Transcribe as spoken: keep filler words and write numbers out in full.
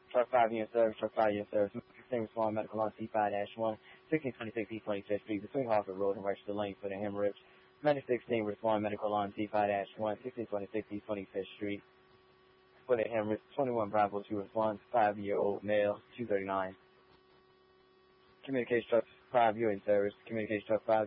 Truck five unit service, truck five unit service, sixteen respond medical on C five one, sixteen twenty-six East twenty-fifth Street, between Harford Road and Webster Lane for the hemorrhage. Medic sixteen respond medical on C five one, sixteen twenty-six East twenty-fifth Street for the hemorrhage. twenty-one Bravo two responds, five year old male, two thirty-nine. Communication truck five unit service, communication truck five